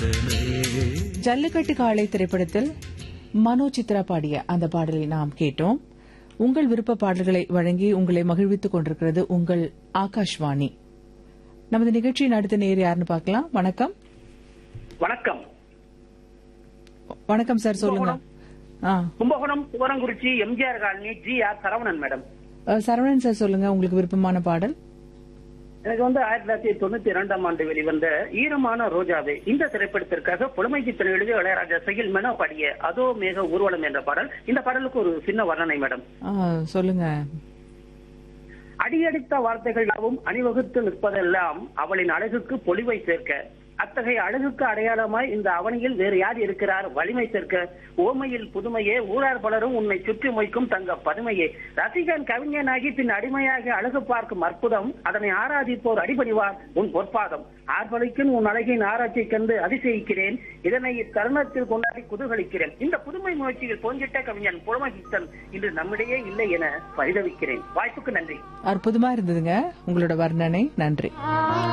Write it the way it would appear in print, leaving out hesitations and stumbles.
ஜல்லிக்கட்டு காளை திரைப்படத்தில் மனோ சித்ரா பாடிய அந்த பாடலை நாம் கேட்டோம். உங்கள் விருப்ப பாடல்களை வழங்கி உங்களை மகிழ்வித்துக் கொண்டிருக்கிறது உங்கள் ஆகாஷ்வாணி. நமது நிகழ்ச்சியின் அடுத்த நேர் யாருன்னு பார்க்கலாம். வணக்கம். வணக்கம். வணக்கம் சார், சொல்லுங்க. Kumbakonam Thuvarankurichi MGR colony GR Saravanan madam. Saravanan sir, சொல்லுங்க உங்களுக்கு விருப்பமான பாடல். எனக்கு 1992ஆம் ஆண்டு வெளிவந்த ஈரமான ரோஜாவே இந்த திரைப்படத்திற்காக புலமைச்சித்தன் எழுதிய இளையராஜா செயல் மென பாடிய அதோ மேக ஊர்வலம் என்ற பாடல். இந்த பாடலுக்கு ஒரு சின்ன வர்ணனை மேடம். சொல்லுங்க. அடியடித்த வார்த்தைகள் யாவும் அணிவகுத்து நிற்பதெல்லாம் அவளின் அழகுக்கு பொலிவை சேர்க்க, அத்தகைய அழகுக்கு அடையாளமாய் இந்த அவனியில் வேறு யார் இருக்கிறார் வலிமை சேர்க்க, ஓமையில் புதுமையே ஊரார் பலரும் உன்னை சுற்றி மொய்க்கும் தங்க பதுமையே, ரசிகன் கவிஞனாகி பின் அடிமையாகி அழகு பார்க்கும் அற்புதம், அதனை ஆராதிப்போர் அடிபணிவார் உன் பொற்பாதம், ஆர்வலிக்கும் உன் அழகின் ஆராய்ச்சி கண்டு அதிசயிக்கிறேன், இதனை இத்தருணத்தில் கொண்டாடி குதூகலிக்கிறேன், இந்த புதுமை முயற்சியில் தோன்றிட்ட கவிஞன் புலமைச்சித்தன் இன்று நம்மிடையே இல்லை என பரிதவிக்கிறேன். வாய்ப்புக்கு நன்றி. அற்புதமா இருந்ததுங்க உங்களோட வர்ணனை. நன்றி.